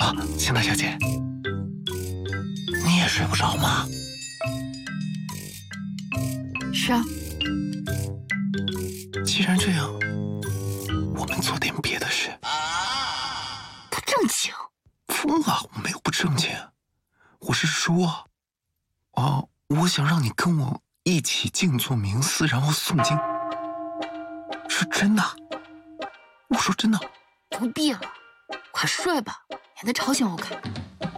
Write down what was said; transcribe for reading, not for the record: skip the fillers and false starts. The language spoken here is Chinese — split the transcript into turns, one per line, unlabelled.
啊，青娜小姐，你也睡不着吗？
是啊。
既然这样，我们做点别的事。
不正经。
疯了，我没有不正经，我是说，我想让你跟我一起静坐冥思，然后诵经，是真的。我说真的。
不必了，快睡吧，免得吵醒我看。